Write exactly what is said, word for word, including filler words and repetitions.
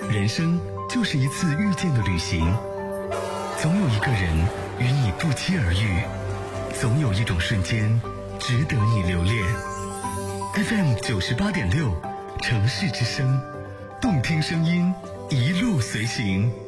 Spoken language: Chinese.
人生就是一次遇见的旅行，总有一个人与你不期而遇，总有一种瞬间值得你留恋。 F M 九十八点六，城市之声，动听声音，一路随行。